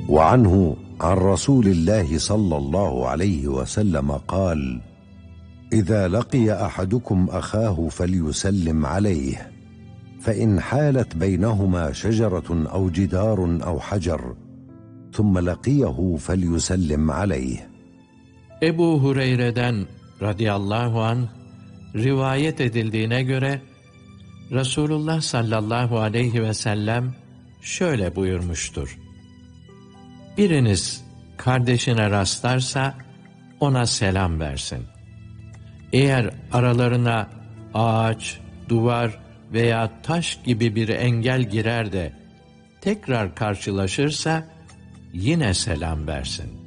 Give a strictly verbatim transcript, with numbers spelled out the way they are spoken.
وعنه عن رسول الله صلى الله عليه وسلم قال: إذا لقي أحدكم أخاه فليسلم عليه، فإن حالت بينهما شجرة أو جدار أو حجر ثم لقيه فليسلم عليه. Ebu Hureyre'den radıyallahu anh rivayet edildiğine göre Resulullah sallallahu aleyhi ve sellem şöyle buyurmuştur: Biriniz kardeşine rastlarsa ona selam versin. Eğer aralarına ağaç, duvar veya taş gibi bir engel girer de tekrar karşılaşırsa yine selam versin.